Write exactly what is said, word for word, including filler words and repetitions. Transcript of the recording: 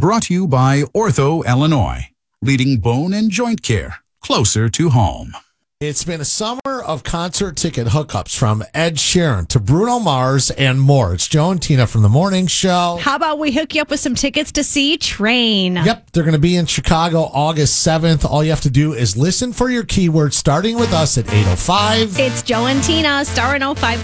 Brought to you by Ortho, Illinois. Leading bone and joint care closer to home. It's been a summer of concert ticket hookups from Ed Sheeran to Bruno Mars and more. It's Joe and Tina from The Morning Show. How about we hook you up with some tickets to see Train? Yep, they're going to be in Chicago August seventh. All you have to do is listen for your keywords, starting with us at eight oh five. It's Joe and Tina, Star in oh five.